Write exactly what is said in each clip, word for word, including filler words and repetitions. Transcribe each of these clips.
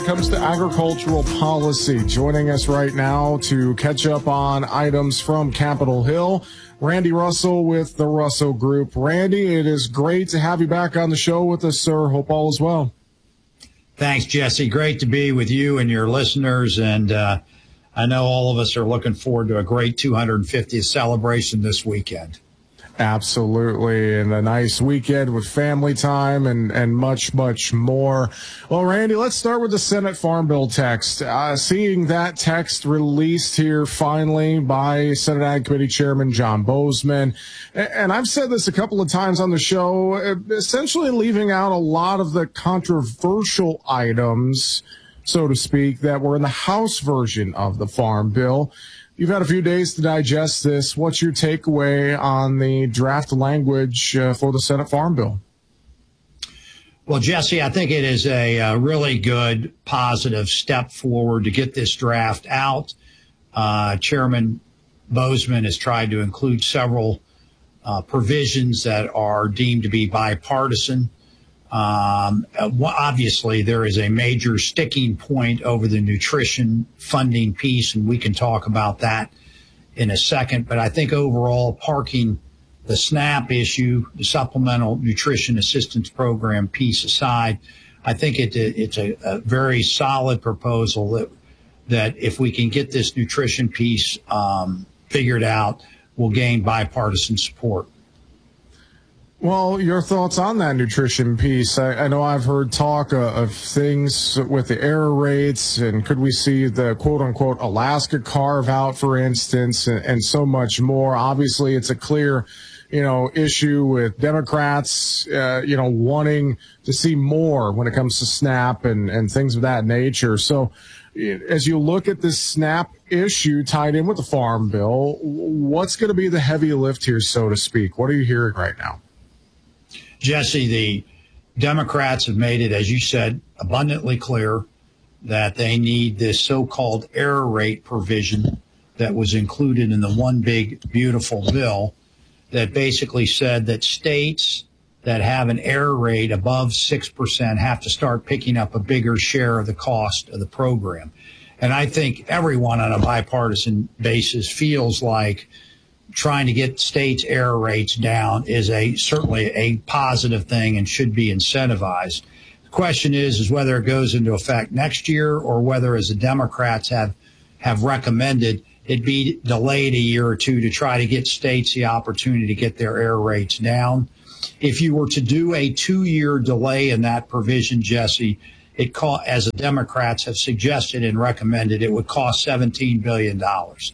Comes to agricultural policy. Joining us right now to catch up on items from Capitol Hill, Randy Russell with the Russell Group. Randy, it is great to have you back on the show with us, sir. Hope all is well. Thanks, Jesse. Great to be with you and your listeners. And uh, I know all of us are looking forward to a great two hundred fiftieth celebration this weekend. Absolutely, and a nice weekend with family time and, and much, much more. Well, Randy, let's start with the Senate Farm Bill text. Uh, seeing that text released here finally by Senate Ag Committee Chairman John Boozman, and I've said this a couple of times on the show, essentially leaving out a lot of the controversial items, so to speak, that were in the House version of the Farm Bill. You've had a few days to digest this. What's your takeaway on the draft language uh, for the Senate Farm Bill? Well, Jesse, I think it is a, a really good, positive step forward to get this draft out. Uh, Chairman Boozman has tried to include several uh, provisions that are deemed to be bipartisan. Um, obviously, there is a major sticking point over the nutrition funding piece, and we can talk about that in a second. But I think overall, parking the SNAP issue, the Supplemental Nutrition Assistance Program piece aside, I think it, it's a, a very solid proposal that that if we can get this nutrition piece um, figured out, will gain bipartisan support. Well, your thoughts on that nutrition piece? I, I know I've heard talk uh, of things with the error rates, and could we see the quote-unquote Alaska carve-out, for instance, and, and so much more. Obviously, it's a clear, you know, issue with Democrats, uh, you know, wanting to see more when it comes to SNAP and, and things of that nature. So as you look at this SNAP issue tied in with the Farm Bill, what's going to be the heavy lift here, so to speak? What are you hearing right now? Jesse, the Democrats have made it, as you said, abundantly clear that they need this so-called error rate provision that was included in the One Big Beautiful Bill that basically said that states that have an error rate above six percent have to start picking up a bigger share of the cost of the program. And I think everyone on a bipartisan basis feels like trying to get states' error rates down is a certainly a positive thing and should be incentivized. The question is, is whether it goes into effect next year or whether, as the Democrats have have recommended, it be delayed a year or two to try to get states the opportunity to get their error rates down. If you were to do a two-year delay in that provision, Jesse, it co- as the Democrats have suggested and recommended, it would cost seventeen billion dollars.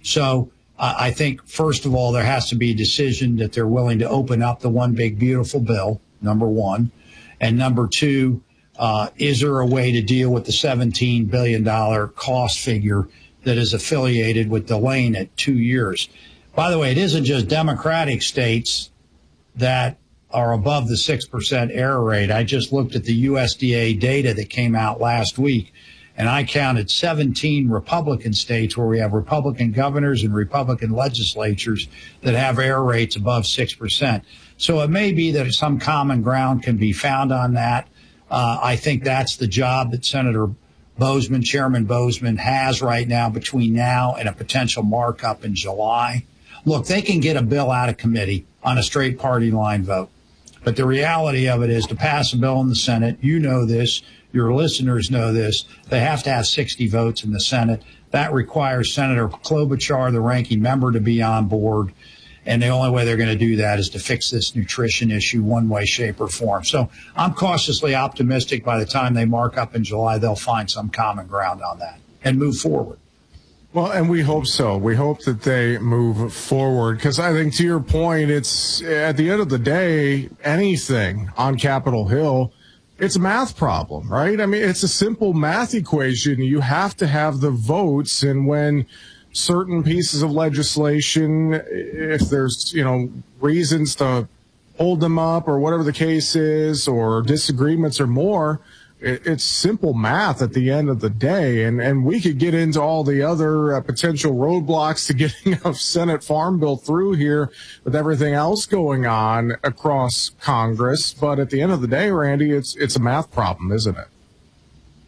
So I think, first of all, there has to be a decision that they're willing to open up the One Big Beautiful Bill, number one. And number two, uh, is there a way to deal with the seventeen billion dollars cost figure that is affiliated with delaying it two years? By the way, it isn't just Democratic states that are above the six percent error rate. I just looked at the U S D A data that came out last week, and I counted seventeen Republican states where we have Republican governors and Republican legislatures that have error rates above six percent. So it may be that some common ground can be found on that. Uh, I think that's the job that Senator Boozman, Chairman Boozman, has right now between now and a potential markup in July. Look, they can get a bill out of committee on a straight party line vote. But the reality of it is, to pass a bill in the Senate, you know this, your listeners know this, they have to have sixty votes in the Senate. That requires Senator Klobuchar, the ranking member, to be on board. And the only way they're going to do that is to fix this nutrition issue one way, shape, or form. So I'm cautiously optimistic by the time they mark up in July, they'll find some common ground on that and move forward. Well, and we hope so. We hope that they move forward, because I think, to your point, it's at the end of the day, anything on Capitol Hill, it's a math problem, right? I mean, it's a simple math equation. You have to have the votes, and when certain pieces of legislation, if there's, you know, reasons to hold them up or whatever the case is, or disagreements or more, it's simple math at the end of the day. And, and we could get into all the other uh, potential roadblocks to getting a Senate Farm Bill through here with everything else going on across Congress. But at the end of the day, Randy, it's, it's a math problem, isn't it?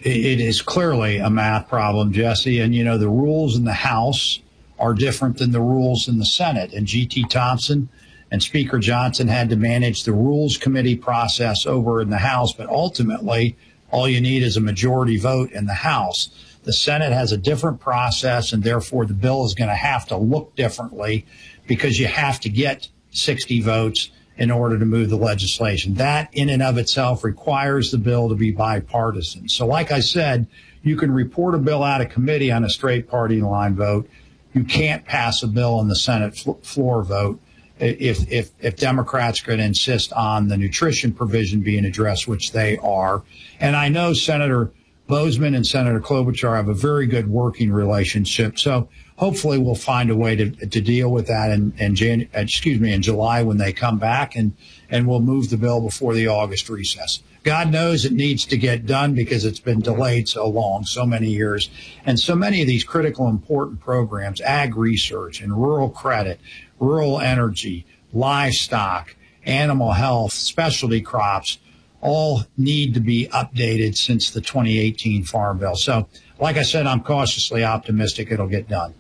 it is clearly a math problem, Jesse. And, you know, the rules in the House are different than the rules in the Senate. And G T Thompson and Speaker Johnson had to manage the Rules Committee process over in the House. But ultimately, all you need is a majority vote in the House. The Senate has a different process, and therefore the bill is going to have to look differently because you have to get sixty votes in order to move the legislation. That in and of itself requires the bill to be bipartisan. So like I said, you can report a bill out of committee on a straight party line vote. You can't pass a bill on the Senate fl- floor vote if, if, if Democrats are going to insist on the nutrition provision being addressed, which they are. And I know Senator Bozeman and Senator Klobuchar have a very good working relationship. So hopefully we'll find a way to to deal with that in, in Jan, excuse me, in July when they come back, and, and we'll move the bill before the August recess. God knows it needs to get done because it's been delayed so long, so many years. And so many of these critical, important programs, ag research and rural credit, rural energy, livestock, animal health, specialty crops, all need to be updated since the twenty eighteen Farm Bill. So, like I said, I'm cautiously optimistic it'll get done.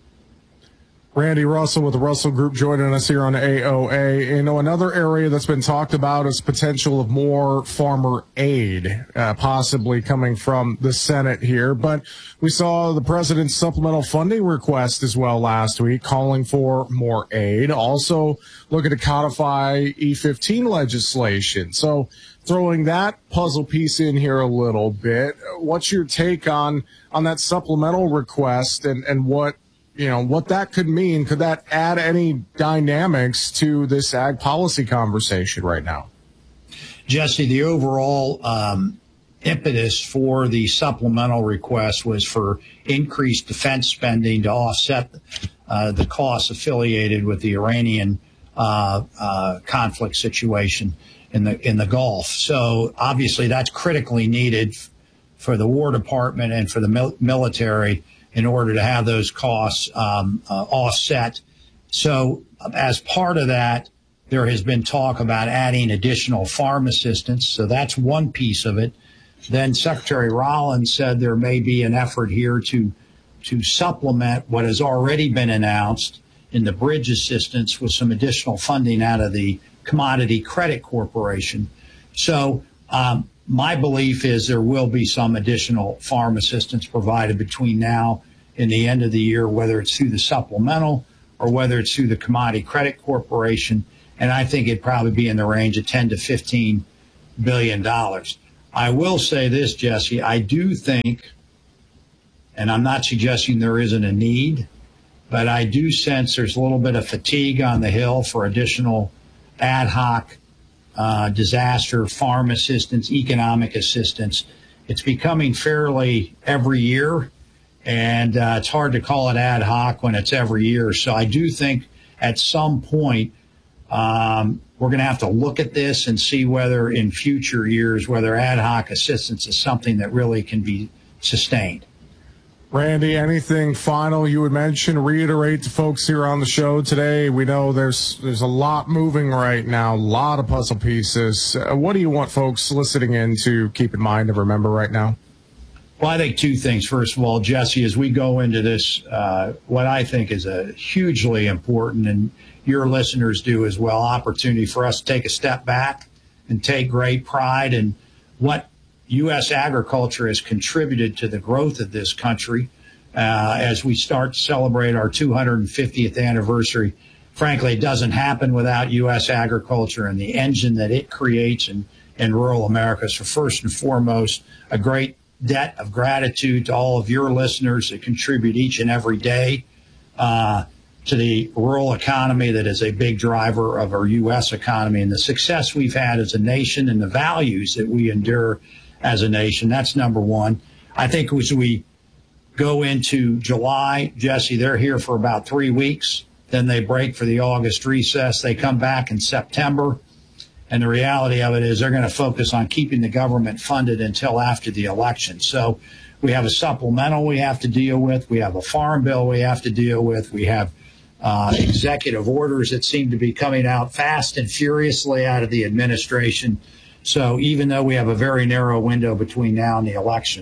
Randy Russell with the Russell Group joining us here on A O A. You know, another area that's been talked about is potential of more farmer aid, uh, possibly coming from the Senate here. But we saw the president's supplemental funding request as well last week, calling for more aid. Also looking to codify E fifteen legislation. So throwing that puzzle piece in here a little bit, what's your take on, on that supplemental request and, and what, you know, what that could mean? Could that add any dynamics to this ag policy conversation right now? Jesse, the overall um, impetus for the supplemental request was for increased defense spending to offset uh, the costs affiliated with the Iranian uh, uh, conflict situation in the in the Gulf. So obviously that's critically needed for the War Department and for the mil- military in order to have those costs um, uh, offset. So as part of that, there has been talk about adding additional farm assistance. So that's one piece of it. Then Secretary Rollins said there may be an effort here to to supplement what has already been announced in the bridge assistance with some additional funding out of the Commodity Credit Corporation. So um, my belief is there will be some additional farm assistance provided between now and the end of the year, whether it's through the supplemental or whether it's through the Commodity Credit Corporation. And I think it'd probably be in the range of ten to fifteen billion dollars. I will say this, Jesse, I do think, and I'm not suggesting there isn't a need, but I do sense there's a little bit of fatigue on the Hill for additional ad hoc uh, disaster farm assistance, economic assistance. It's becoming fairly every year, and uh, it's hard to call it ad hoc when it's every year. So I do think at some point um, we're going to have to look at this and see whether in future years, whether ad hoc assistance is something that really can be sustained. Randy, anything final you would mention, reiterate to folks here on the show today? We know there's there's a lot moving right now, a lot of puzzle pieces. Uh, what do you want folks listening in to keep in mind and remember right now? Well, I think two things. First of all, Jesse, as we go into this, uh, what I think is a hugely important, and your listeners do as well, opportunity for us to take a step back and take great pride in what U S agriculture has contributed to the growth of this country uh, as we start to celebrate our two hundred fiftieth anniversary. Frankly, it doesn't happen without U S agriculture and the engine that it creates in, in rural America. So first and foremost, a great debt of gratitude to all of your listeners that contribute each and every day uh, to the rural economy that is a big driver of our U S economy and the success we've had as a nation and the values that we endure as a nation. That's number one. I think as we go into July, Jesse, they're here for about three weeks. Then they break for the August recess. They come back in September. And the reality of it is they're going to focus on keeping the government funded until after the election. So we have a supplemental we have to deal with. We have a farm bill we have to deal with. We have uh, executive orders that seem to be coming out fast and furiously out of the administration. So even though we have a very narrow window between now and the election,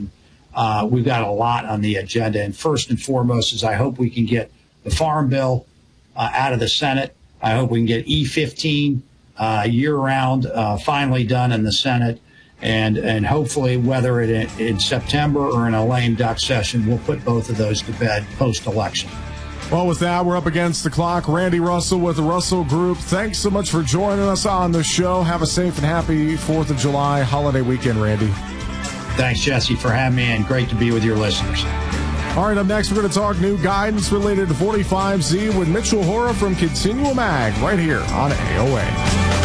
uh, we've got a lot on the agenda. And first and foremost is I hope we can get the Farm Bill uh, out of the Senate. I hope we can get E fifteen uh, year-round uh, finally done in the Senate. And and hopefully, whether it in, in September or in a lame duck session, we'll put both of those to bed post-election. Well, with that, we're up against the clock. Randy Russell with the Russell Group. Thanks so much for joining us on the show. Have a safe and happy fourth of July holiday weekend, Randy. Thanks, Jesse, for having me, and great to be with your listeners. All right, up next, we're going to talk new guidance related to forty-five Z with Mitchell Hora from Continuum Ag right here on A O A.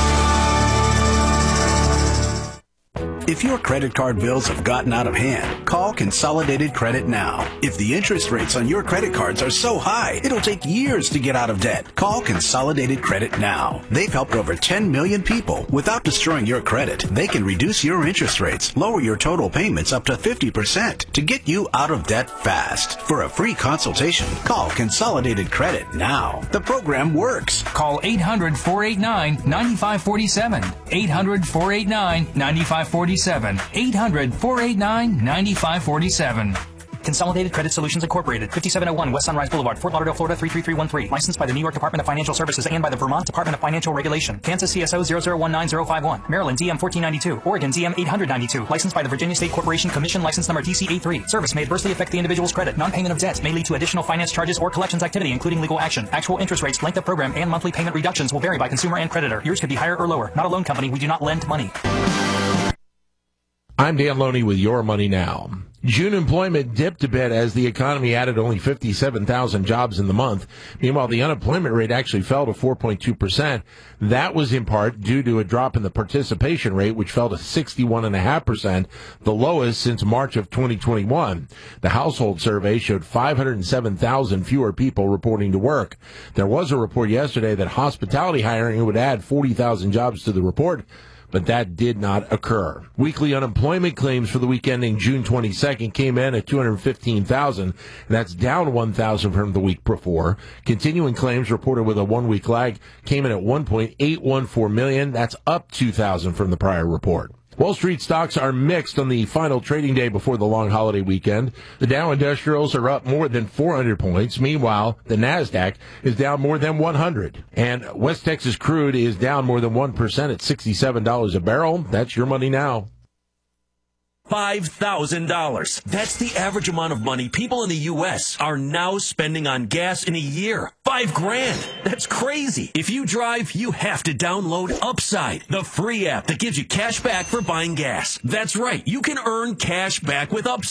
If your credit card bills have gotten out of hand, call Consolidated Credit now. If the interest rates on your credit cards are so high, it'll take years to get out of debt. Call Consolidated Credit now. They've helped over ten million people without destroying your credit. They can reduce your interest rates, lower your total payments up to fifty percent to get you out of debt fast. For a free consultation, call Consolidated Credit now. The program works. Call eight hundred, four eight nine, nine five four seven. eight hundred, four eight nine, nine five four seven. eight hundred, four eight nine, nine five four seven. Consolidated Credit Solutions Incorporated, fifty-seven oh one West Sunrise Boulevard, Fort Lauderdale, Florida three three three one three. Licensed by the New York Department of Financial Services and by the Vermont Department of Financial Regulation. Kansas C S O zero zero one nine zero five one. Maryland D M fourteen ninety-two. Oregon D M eight hundred ninety-two. Licensed by the Virginia State Corporation Commission. License number D C A three. Service may adversely affect the individual's credit. Non-payment of debt may lead to additional finance charges or collections activity, including legal action. Actual interest rates, length of program, and monthly payment reductions will vary by consumer and creditor. Yours could be higher or lower. Not a loan company. We do not lend money. I'm Dan Loney with Your Money Now. June employment dipped a bit as the economy added only fifty-seven thousand jobs in the month. Meanwhile, the unemployment rate actually fell to four point two percent. That was in part due to a drop in the participation rate, which fell to sixty-one point five percent, the lowest since March of twenty twenty-one. The household survey showed five hundred seven thousand fewer people reporting to work. There was a report yesterday that hospitality hiring would add forty thousand jobs to the report, but that did not occur. Weekly unemployment claims for the week ending June twenty-second came in at two hundred fifteen thousand, and that's down one thousand from the week before. Continuing claims reported with a one-week lag came in at one point eight one four million. That's up two thousand from the prior report. Wall Street stocks are mixed on the final trading day before the long holiday weekend. The Dow Industrials are up more than four hundred points. Meanwhile, the NASDAQ is down more than one hundred. And West Texas crude is down more than one percent at sixty-seven dollars a barrel. That's Your Money Now. five thousand dollars. That's the average amount of money people in the U S are now spending on gas in a year. Five grand. That's crazy. If you drive, you have to download Upside, the free app that gives you cash back for buying gas. That's right. You can earn cash back with Upside.